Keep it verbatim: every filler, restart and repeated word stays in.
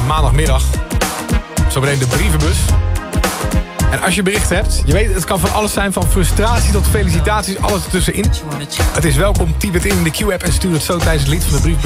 maandagmiddag. Zometeen de brievenbus. En als je bericht hebt, je weet, het kan van alles zijn. Van frustratie tot felicitaties, alles ertussenin. Het is welkom, typ het in in de Q-app en stuur het zo tijdens het lied van de briefbus.